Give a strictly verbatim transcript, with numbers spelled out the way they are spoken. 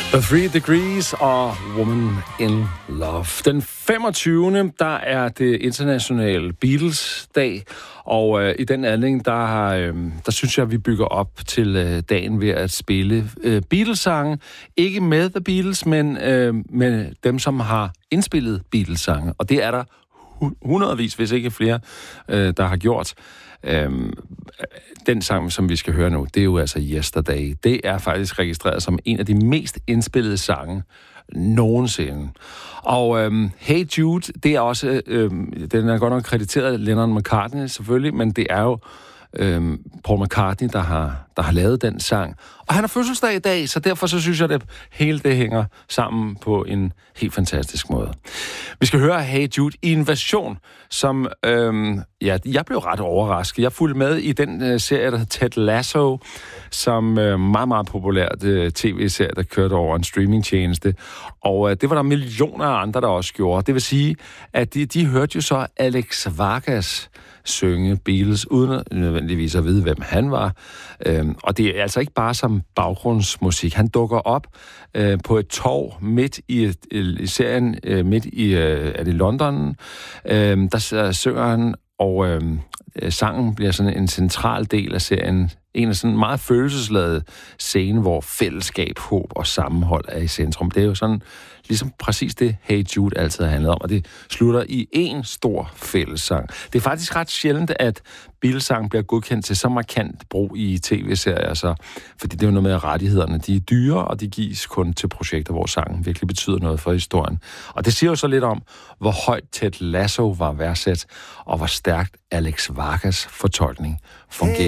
The Three Degrees og Woman in Love. Den femogtyvende der er det internationale Beatles-dag, og øh, i den anledning, der, har, øh, der synes jeg, at vi bygger op til øh, dagen ved at spille øh, Beatles-sange. Ikke med The Beatles, men øh, med dem, som har indspillet Beatles-sange. Og det er der hundredvis, hvis ikke flere, øh, der har gjort. Øhm, den sang, som vi skal høre nu, det er jo altså Yesterday. Det er faktisk registreret som en af de mest indspillede sange nogensinde. Og øhm, Hey Jude, det er også, øhm, den er godt nok krediteret Lennon McCartney selvfølgelig, men det er jo øhm, Paul McCartney, der har, der har lavet den sang. Og han har fødselsdag i dag, så derfor så synes jeg, at hele det hænger sammen på en helt fantastisk måde. Vi skal høre Hey Jude i en version, som øhm, ja, jeg blev ret overrasket. Jeg fulgte med i den øh, serie, der hedder Ted Lasso, som øh, meget, meget populært øh, tv-serie, der kørte over en streamingtjeneste. Og øh, det var der millioner af andre, der også gjorde. Det vil sige, at de, de hørte jo så Alex Vargas synge Beatles, uden nødvendigvis at vide, hvem han var. Øhm, og det er altså ikke bare som baggrundsmusik. Han dukker op øh, på et torv midt i, i serien, øh, midt i øh, er det London. Øh, der synger han, og øh, sangen bliver sådan en central del af serien. En af sådan en meget følelsesladet scene, hvor fællesskab, håb og sammenhold er i centrum. Det er jo sådan ligesom præcis det, Hey Jude altid har handlet om, og det slutter i en stor fællessang. Det er faktisk ret sjældent, at Beatles-sang bliver godkendt til så markant brug i tv-serier, så, fordi det er jo noget med, at rettighederne de er dyre, og de gives kun til projekter, hvor sangen virkelig betyder noget for historien. Og det siger jo så lidt om, hvor højt Ted Lasso var værdsat, og hvor stærkt Alex Vargas fortolkning fungerer.